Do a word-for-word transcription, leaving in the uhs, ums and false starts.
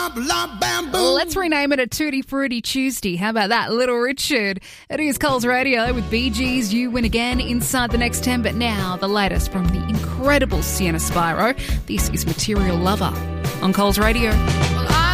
Let's rename it a Tutti Frutti Tuesday. How about that, Little Richard? It is Coles Radio with Bee Gees. You win again inside the next ten. But now, the latest from the incredible Sienna Spyro. This is Material Lover on Coles Radio.